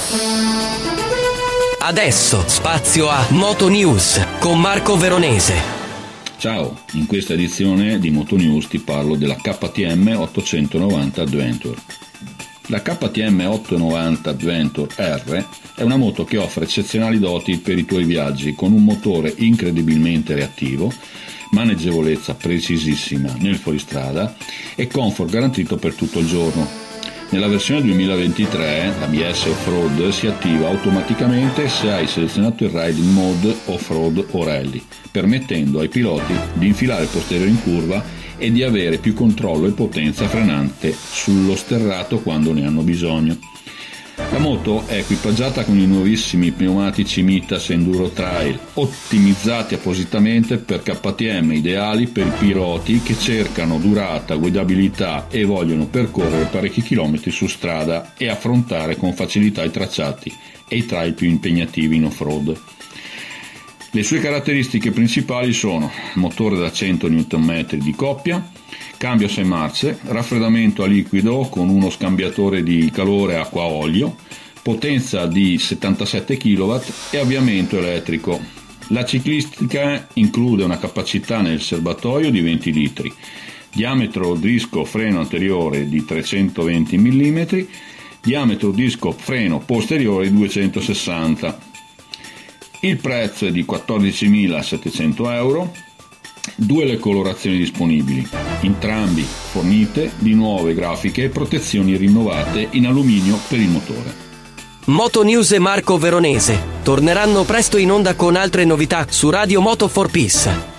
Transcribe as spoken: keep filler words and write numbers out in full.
Adesso spazio a Moto News con Marco Veronese. Ciao, in questa edizione di Moto News ti parlo della K T M ottocentonovanta Adventure. La K T M ottocentonovanta Adventure R è una moto che offre eccezionali doti per i tuoi viaggi, con un motore incredibilmente reattivo, maneggevolezza precisissima nel fuoristrada e comfort garantito per tutto il giorno. Nella versione duemilaventitré l'A B S Off-Road si attiva automaticamente se hai selezionato il Riding Mode Off-Road o Rally, permettendo ai piloti di infilare il posteriore in curva e di avere più controllo e potenza frenante sullo sterrato quando ne hanno bisogno. La moto è equipaggiata con i nuovissimi pneumatici Mitas Enduro Trail, ottimizzati appositamente per K T M, ideali per i piloti che cercano durata, guidabilità e vogliono percorrere parecchi chilometri su strada e affrontare con facilità i tracciati e i trail più impegnativi in off-road. Le sue caratteristiche principali sono motore da cento newton metri di coppia, cambio a sei marce, raffreddamento a liquido con uno scambiatore di calore acqua-olio, potenza di settantasette chilowatt e avviamento elettrico. La ciclistica include una capacità nel serbatoio di venti litri, diametro disco freno anteriore di trecentoventi millimetri, diametro disco freno posteriore di duecentosessanta. Il prezzo è di quattordicimilasettecento euro, due le colorazioni disponibili, entrambi fornite di nuove grafiche e protezioni rinnovate in alluminio per il motore. Moto News e Marco Veronese torneranno presto in onda con altre novità su Radio Moto for Peace.